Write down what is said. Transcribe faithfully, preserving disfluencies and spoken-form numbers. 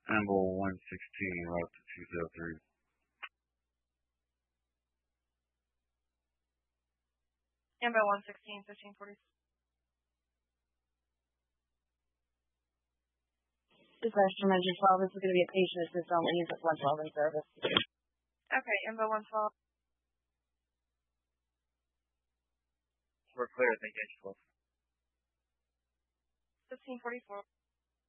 Amble one sixteen, route to two zero three. Amber one sixteen, fifteen forty. This is Dimension twelve. This is going to be a patient assist only. Use one twelve in service. Okay, Amber one twelve. We're clear, thank you, twelve. fifteen forty-four.